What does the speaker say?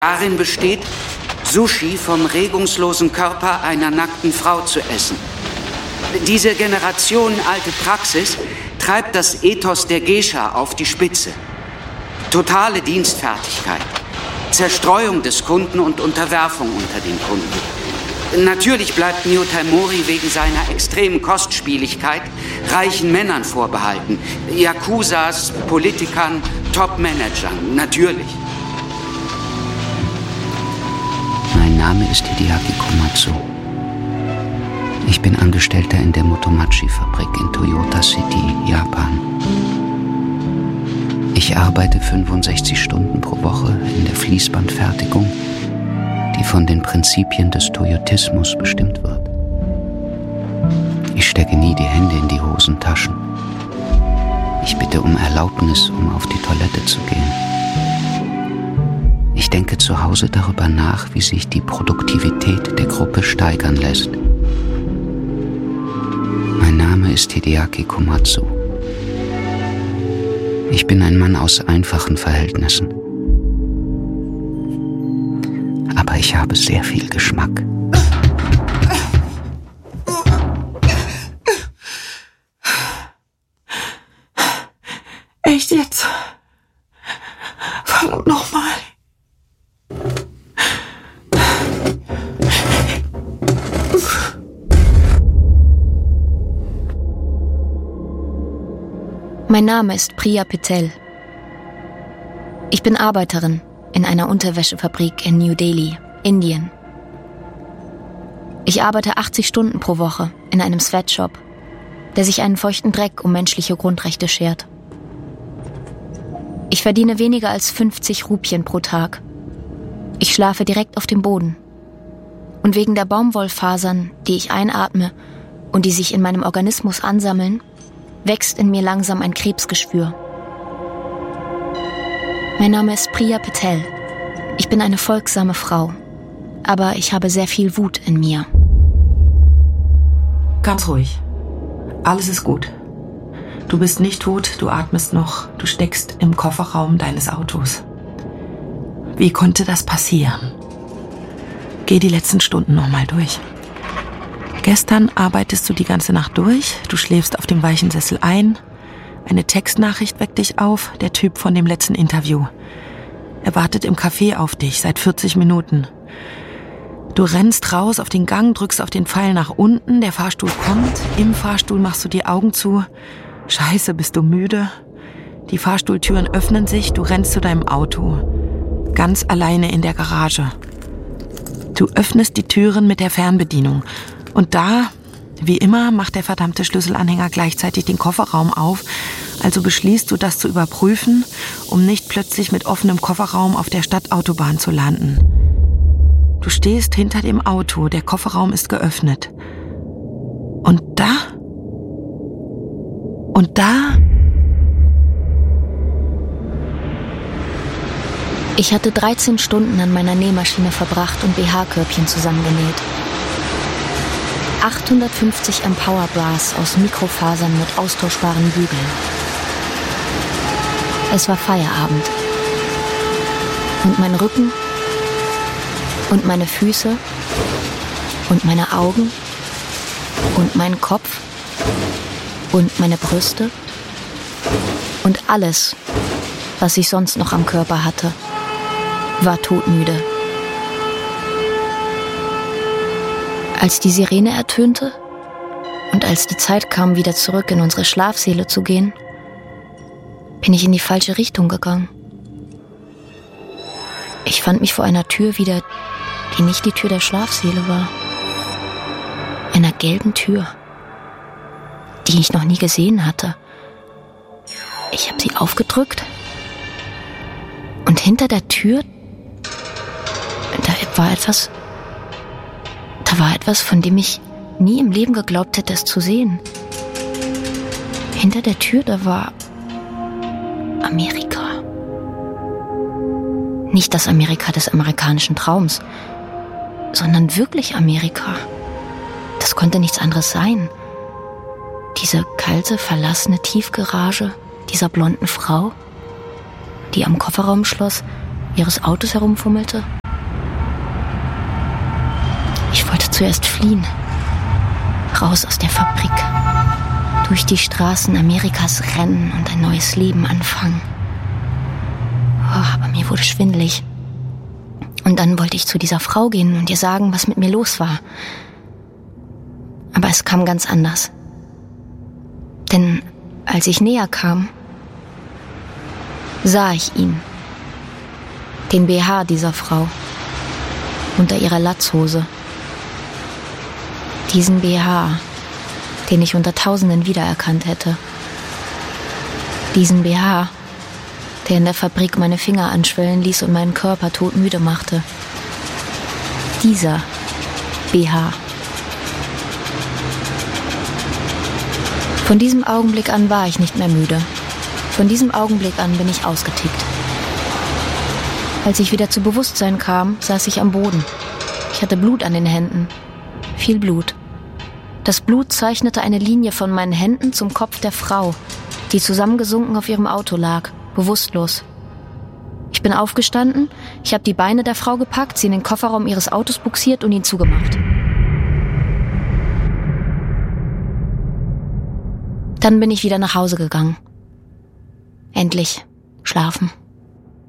darin besteht, Sushi vom regungslosen Körper einer nackten Frau zu essen. Diese generationenalte Praxis treibt das Ethos der Geisha auf die Spitze. Totale Dienstfertigkeit, Zerstreuung des Kunden und Unterwerfung unter den Kunden. Natürlich bleibt Nyotai Mori wegen seiner extremen Kostspieligkeit reichen Männern vorbehalten. Yakuzas, Politikern, Top-Managern, natürlich. Mein Name ist Hideaki Komatsu. Ich bin Angestellter in der Motomachi-Fabrik in Toyota City, Japan. Ich arbeite 65 Stunden pro Woche in der Fließbandfertigung, die von den Prinzipien des Toyotismus bestimmt wird. Ich stecke nie die Hände in die Hosentaschen. Ich bitte um Erlaubnis, um auf die Toilette zu gehen. Ich denke zu Hause darüber nach, wie sich die Produktivität der Gruppe steigern lässt. Mein Name ist Hideaki Komatsu. Ich bin ein Mann aus einfachen Verhältnissen. Aber ich habe sehr viel Geschmack. Echt jetzt? Verdammt nochmal. Mein Name ist Priya Patel. Ich bin Arbeiterin in einer Unterwäschefabrik in New Delhi, Indien. Ich arbeite 80 Stunden pro Woche in einem Sweatshop, der sich einen feuchten Dreck um menschliche Grundrechte schert. Ich verdiene weniger als 50 Rupien pro Tag. Ich schlafe direkt auf dem Boden. Und wegen der Baumwollfasern, die ich einatme und die sich in meinem Organismus ansammeln, wächst in mir langsam ein Krebsgeschwür. Mein Name ist Priya Patel. Ich bin eine folgsame Frau, aber ich habe sehr viel Wut in mir. Ganz ruhig. Alles ist gut. Du bist nicht tot, du atmest noch, du steckst im Kofferraum deines Autos. Wie konnte das passieren? Geh die letzten Stunden nochmal durch. Gestern arbeitest du die ganze Nacht durch, du schläfst auf dem weichen Sessel ein, eine Textnachricht weckt dich auf, der Typ von dem letzten Interview. Er wartet im Café auf dich seit 40 Minuten. Du rennst raus auf den Gang, drückst auf den Pfeil nach unten, der Fahrstuhl kommt, im Fahrstuhl machst du die Augen zu. Scheiße, bist du müde? Die Fahrstuhltüren öffnen sich, du rennst zu deinem Auto. Ganz alleine in der Garage. Du öffnest die Türen mit der Fernbedienung. Und da, wie immer, macht der verdammte Schlüsselanhänger gleichzeitig den Kofferraum auf. Also beschließt du, das zu überprüfen, um nicht plötzlich mit offenem Kofferraum auf der Stadtautobahn zu landen. Du stehst hinter dem Auto, der Kofferraum ist geöffnet. Und da... Ich hatte 13 Stunden an meiner Nähmaschine verbracht und BH-Körbchen zusammengenäht. 850 Empower Bras aus Mikrofasern mit austauschbaren Bügeln. Es war Feierabend. Und mein Rücken und meine Füße und meine Augen und mein Kopf und meine Brüste und alles, was ich sonst noch am Körper hatte, war todmüde. Als die Sirene ertönte und als die Zeit kam, wieder zurück in unsere Schlafsäle zu gehen, bin ich in die falsche Richtung gegangen. Ich fand mich vor einer Tür wieder, die nicht die Tür der Schlafsäle war. Einer gelben Tür, die ich noch nie gesehen hatte. Ich habe sie aufgedrückt und hinter der Tür, da war etwas, von dem ich nie im Leben geglaubt hätte, es zu sehen. Hinter der Tür, da war Amerika. Nicht das Amerika des amerikanischen Traums, sondern wirklich Amerika. Das konnte nichts anderes sein. Diese kalte, verlassene Tiefgarage dieser blonden Frau, die am Kofferraumschloss ihres Autos herumfummelte. Ich wollte zuerst fliehen. Raus aus der Fabrik. Durch die Straßen Amerikas rennen und ein neues Leben anfangen. Oh, aber mir wurde schwindelig. Und dann wollte ich zu dieser Frau gehen und ihr sagen, was mit mir los war. Aber es kam ganz anders. Denn als ich näher kam, sah ich ihn. Den BH dieser Frau. Unter ihrer Latzhose. Diesen BH, den ich unter Tausenden wiedererkannt hätte. Diesen BH, der in der Fabrik meine Finger anschwellen ließ und meinen Körper todmüde machte. Dieser BH. Von diesem Augenblick an war ich nicht mehr müde. Von diesem Augenblick an bin ich ausgetickt. Als ich wieder zu Bewusstsein kam, saß ich am Boden. Ich hatte Blut an den Händen. Viel Blut. Das Blut zeichnete eine Linie von meinen Händen zum Kopf der Frau, die zusammengesunken auf ihrem Auto lag, bewusstlos. Ich bin aufgestanden, ich habe die Beine der Frau gepackt, sie in den Kofferraum ihres Autos buxiert und ihn zugemacht. Dann bin ich wieder nach Hause gegangen. Endlich schlafen.